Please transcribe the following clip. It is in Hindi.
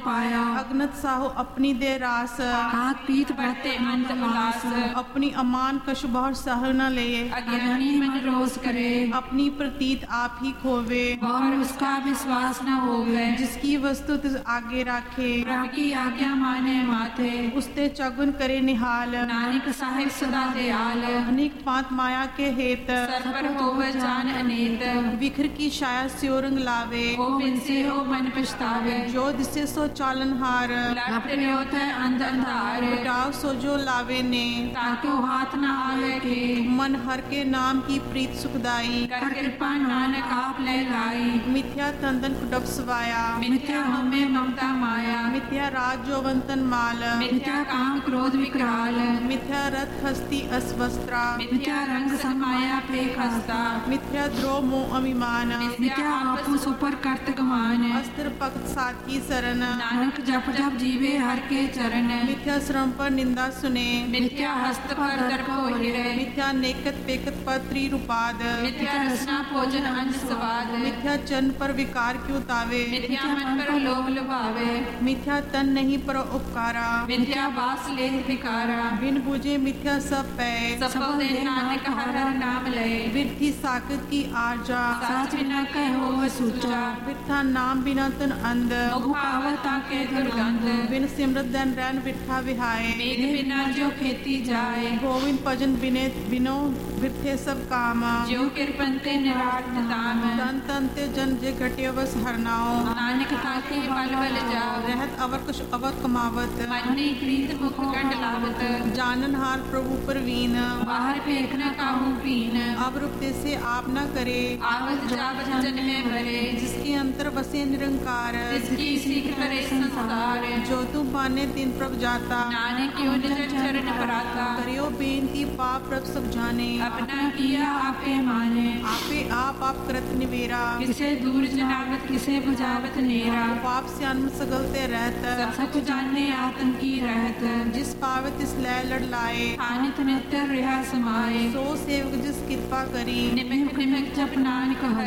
पाया। अगनत साहो अपनी दे रास, हाथ पीठ बरते अनंत उल्लास। अपनी अमान कश बहुर सह न ले, अज्ञानी मन रोष करे। अपनी प्रतीत आप ही खोवे, और उसका विश्वास न होवे। जिसकी वस्तु तिस आगे राखे, प्रभु की आज्ञा माने माथे। उसते चगुन करे निहाल, नानक साहिब सदा दयाल। अनेक पात माया के हेत, सर पर होवे जान अनेत। विखर की छाया स्योरंग लावे, ओ बिनसे हो मन पछतावे। जो दिसे सो चालन हार, लपट होत है अंध अंधार। मिटाव सो जो लावे ने, ताको हाथ न आवे के। मन हर के नाम की प्रीत सुखदाई, कर कृपा नानक आप ले लाई। मिथ्या तंदन कुडप सवाया, मिथ्या हमें ममता माया। मिथ्या राज जोवंतन माल, मिथ्या काम क्रोध विकराल। मिथ्या रथ हस्ती अस्वस्त्रा, मिथ्या रंग समाया फेक हस्ता। मिथ्या द्रोह मोह अभिमान, मिथ्या आपु सुपर कर्त गमान। अस्त्र पक्त सात की शरण, नानक जप जप जीवे हर के चरण। मिथ्या श्रम पर निंदा सुने, मिथ्या हस्त पर दर्प हिरे। मिथ्या नेकत पेकत पर त्रिरूपाद, मिथ्या रसना भोजन अंश स्वाद। मिथ्या चन पर विकार क्यों तावे, मिथ्या मन पर लोभ लुभावे। मिथ्या तन नहीं पर उपकारा, मिथ्या बास लेह विकारा। बिन बुझे मिथ्या सब पै, सफल दे नानक हर हर नाम लय। बिरथी साकत की आजा, साच बिना कहो वह सूचा। बिरथा नाम बिना तन अंध, बहु पावता के दुर्गंध। बिन सिमरत दन रैन बिठा विहाय, मेघ बिना जो खेती जाए। गोविंद भजन बिने बिनो बिरथे सब काम, जो कृपंते निराट दाम। तन तन ते जन जे घटे बस हरनाओ, नानक ताके बल बल जाओ। रहत अवर कुछ अवर कमावत, मन्नी प्रीत मुख गंड लावत। जानन हार प्रभु परवीन, बाहर फेंक न काहू पीन। अब रुपते से आप न करे, आवत जावत जन में भरे। जिसके अंतर बसे निरंकार, जिसकी सीख करे संसार। जो तू पाने तीन प्रभ जाता, नानक क्यों निज चरण पराता। करियो बेनती पाप प्रभ सब जाने, अपना किया आपे माने। आपे आप करत निवेरा, किसे दूर जनावत किसे बुझावत नेरा। पाप से अन्म सगलते रहत, सच जानने आत्म की रहत। जिस पावे तिस लय लड़ लाए, हानित नित्य रिहा समाये। सो सेवक जिस कृपा करी, निमिक निमिक जप नानक हरि।